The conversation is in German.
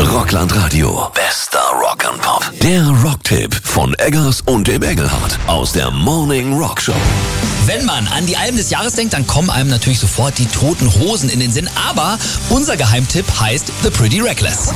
Rockland Radio. Bester Rock'n'Pop. Der Rocktipp von Eggers und dem Engelhardt aus der Morning Rock Show. Wenn man an die Alben des Jahres denkt, dann kommen einem natürlich sofort die Toten Hosen in den Sinn. Aber unser Geheimtipp heißt The Pretty Reckless.